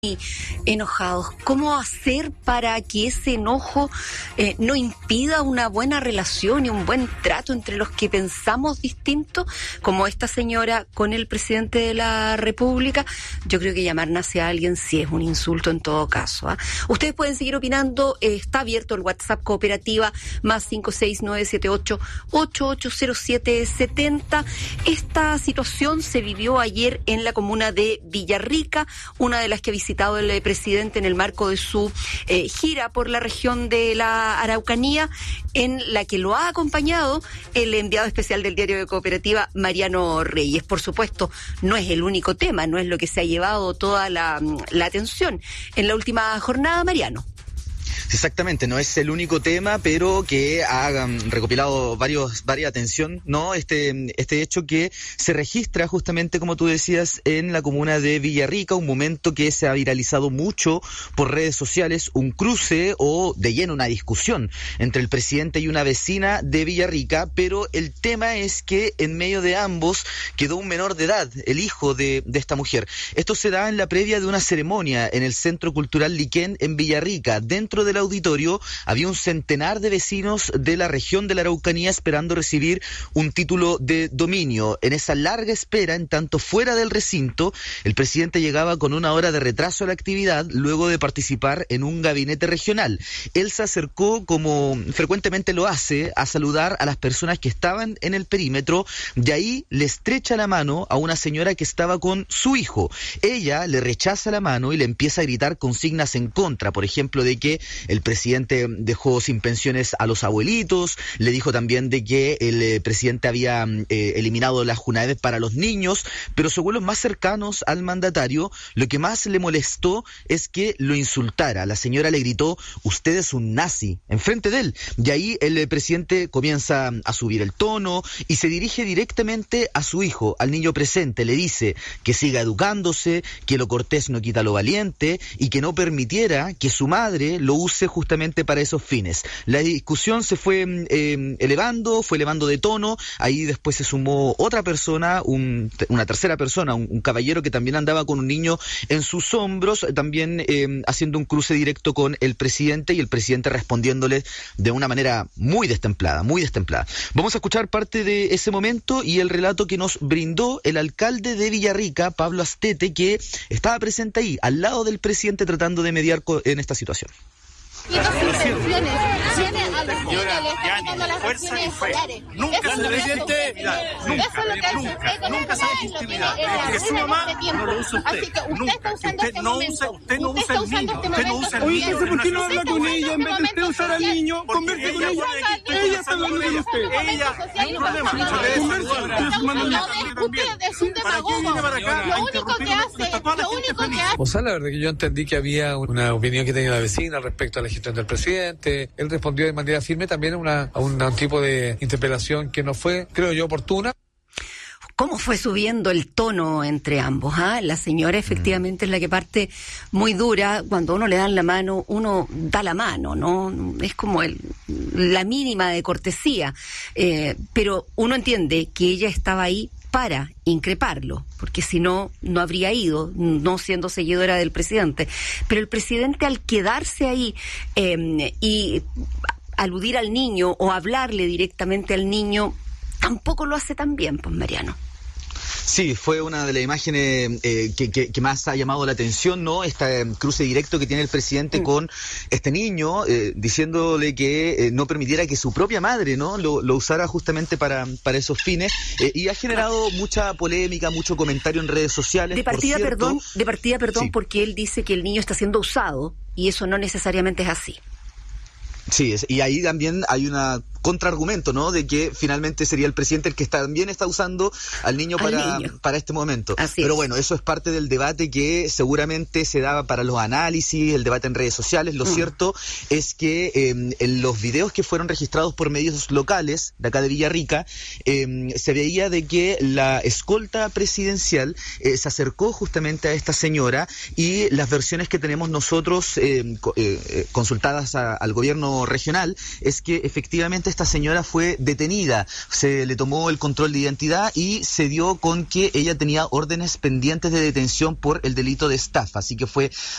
enojados. ¿Cómo hacer para que ese enojo no impida una buena relación y un buen trato entre los que pensamos distinto, como esta señora con el presidente de la República? Yo creo que llamar nazi a alguien sí es un insulto en todo caso, ¿eh? Ustedes pueden seguir opinando, está abierto el WhatsApp Cooperativa más 56978-880770. Esta situación se vivió ayer en la comuna de Villarrica, una de las que visitó el presidente en el marco de su gira por la región de la Araucanía, en la que lo ha acompañado el enviado especial del Diario de Cooperativa, Mariano Reyes. Por supuesto, no es el único tema, no es lo que se ha llevado toda la atención en la última jornada, Mariano. Exactamente, no es el único tema, pero que ha recopilado varias atención, ¿no? Este hecho que se registra justamente, como tú decías, en la comuna de Villarrica, un momento que se ha viralizado mucho por redes sociales, un cruce o de lleno una discusión entre el presidente y una vecina de Villarrica, pero el tema es que en medio de ambos quedó un menor de edad, el hijo de esta mujer. Esto se da en la previa de una ceremonia en el Centro Cultural Liquén en Villarrica. Dentro del auditorio había un centenar de vecinos de la región de la Araucanía esperando recibir un título de dominio. En esa larga espera, en tanto fuera del recinto, el presidente llegaba con una hora de retraso a la actividad luego de participar en un gabinete regional. Él se acercó, como frecuentemente lo hace, a saludar a las personas que estaban en el perímetro, y ahí le estrecha la mano a una señora que estaba con su hijo. Ella le rechaza la mano y le empieza a gritar consignas en contra, por ejemplo, de que el presidente dejó sin pensiones a los abuelitos, le dijo también de que el presidente había eliminado las Junaeves para los niños, pero según los más cercanos al mandatario, lo que más le molestó es que lo insultara. La señora le gritó: "Usted es un nazi", enfrente de él, y ahí el presidente comienza a subir el tono y se dirige directamente a su hijo, al niño presente. Le dice que siga educándose, que lo cortés no quita lo valiente y que no permitiera que su madre lo use justamente para esos fines. La discusión se fue elevando de tono. Ahí después se sumó otra persona, una tercera persona, un caballero que también andaba con un niño en sus hombros, también haciendo un cruce directo con el presidente, y el presidente respondiéndole de una manera muy destemplada, muy destemplada. Vamos a escuchar parte de ese momento y el relato que nos brindó el alcalde de Villarrica, Pablo Astete, que estaba presente ahí, al lado del presidente, tratando de mediar en esta situación. Y dos intenciones, viene a los niños, le está quitando las acciones escolares. Nunca eso es lo que hace usted. Nunca se hace intimidad. Que su mamá no lo usa usted. Así que usted está usando este momento. Usted no usa el niño. Usted no usa el Oye, niño. ¿por qué no habla con ella en vez de usted usar al niño? Converse con ella. Ella está hablando con usted. Ella, no hay problema. Usted es un demagogo. Lo único que hace. O sea, la verdad que yo entendí que había una opinión que tenía la vecina respecto a la gestión del presidente. Él respondió de manera firme también a un tipo de interpelación que no fue, creo yo, oportuna. ¿Cómo fue subiendo el tono entre ambos? La señora efectivamente es la que parte muy dura. Cuando uno le dan la mano, uno da la mano, ¿no? Es como la mínima de cortesía. Pero uno entiende que ella estaba ahí para increparlo, porque si no, no habría ido, no siendo seguidora del presidente. Pero el presidente, al quedarse ahí y aludir al niño o hablarle directamente al niño, tampoco lo hace tan bien, pues, Mariano. Sí, fue una de las imágenes que más ha llamado la atención, ¿no? Este cruce directo que tiene el presidente con este niño, diciéndole que no permitiera que su propia madre, ¿no?, lo usara justamente para esos fines, y ha generado mucha polémica, mucho comentario en redes sociales. De partida, perdón, sí. Porque él dice que el niño está siendo usado y eso no necesariamente es así. Sí, y ahí también hay una contraargumento, ¿no?, de que finalmente sería el presidente el que también está usando al niño para este momento. Pero bueno, eso es parte del debate que seguramente se daba para los análisis, el debate en redes sociales. Lo cierto es que en los videos que fueron registrados por medios locales de acá de Villarrica, se veía de que la escolta presidencial se acercó justamente a esta señora, y las versiones que tenemos nosotros consultadas al gobierno regional es que efectivamente esta señora fue detenida, se le tomó el control de identidad y se dio con que ella tenía órdenes pendientes de detención por el delito de estafa, así que fue